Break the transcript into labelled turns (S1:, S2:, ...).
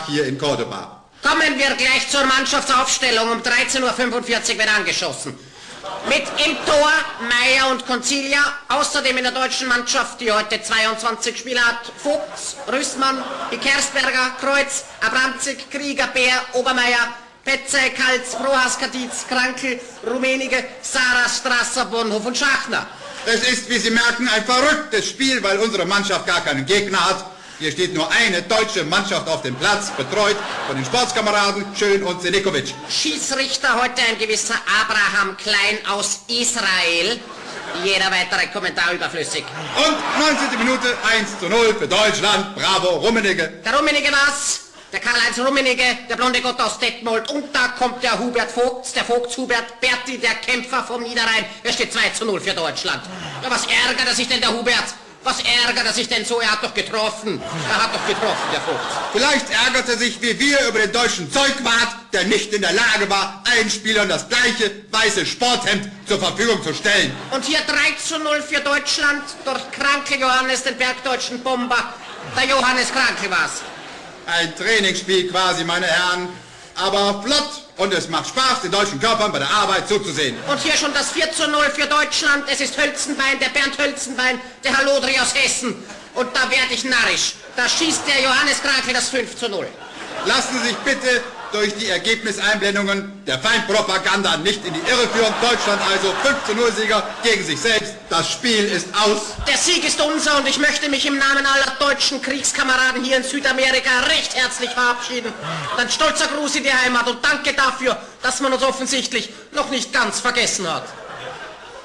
S1: hier in Cordoba.
S2: Kommen wir gleich zur Mannschaftsaufstellung. Um 13:45 Uhr wird angeschossen. Mit im Tor Meier und Concilia. Außerdem in der deutschen Mannschaft, die heute 22 Spieler hat, Vogts, Rüßmann, Kersberger, Kreuz, Abramczyk, Krieger, Bär, Obermeier, Petzey, Kalz, Prohas, Kadiz, Krankel, Rummenigge, Sarah, Strasser, Bonhoff und Schachner.
S1: Es ist, wie Sie merken, ein verrücktes Spiel, weil unsere Mannschaft gar keinen Gegner hat. Hier steht nur eine deutsche Mannschaft auf dem Platz, betreut von den Sportskameraden Schön und Selikovic.
S2: Schiedsrichter heute ein gewisser Abraham Klein aus Israel. Jeder weitere Kommentar überflüssig.
S1: Und 19. Minute 1:0 für Deutschland. Bravo, Rummenigge.
S2: Der Rummenigge war's. Der Karl-Heinz Rummenigge, der blonde Gott aus Detmold. Und da kommt der Hubert Vogts, der Vogts Hubert Berti, der Kämpfer vom Niederrhein. Es steht 2:0 für Deutschland. Ja, was ärgert er sich denn, der Hubert? Was ärgert er sich denn so? Er hat doch getroffen. Er hat doch getroffen, der Vogt.
S1: Vielleicht ärgert er sich wie wir über den deutschen Zeugwart, der nicht in der Lage war, allen Spielern das gleiche weiße Sporthemd zur Verfügung zu stellen.
S2: Und hier 3:0 für Deutschland durch Krankel Johannes, den bergdeutschen Bomber. Der Johannes Krankel war's.
S1: Ein Trainingsspiel quasi, meine Herren. Aber flott. Und es macht Spaß, den deutschen Körpern bei der Arbeit zuzusehen.
S2: Und hier schon das 4:0 für Deutschland. Es ist Hölzenbein, der Bernd Hölzenbein, der Hallodri aus Hessen. Und da werde ich narrisch. Da schießt der Johannes Krankel das 5:0.
S1: Lassen Sie sich bitte durch die Ergebniseinblendungen der Feindpropaganda nicht in die Irre führen. Deutschland also 5:0-Sieger gegen sich selbst. Das Spiel ist aus.
S2: Der Sieg ist unser und ich möchte mich im Namen aller deutschen Kriegskameraden hier in Südamerika recht herzlich verabschieden. Und ein stolzer Gruß in die Heimat und danke dafür, dass man uns offensichtlich noch nicht ganz vergessen hat.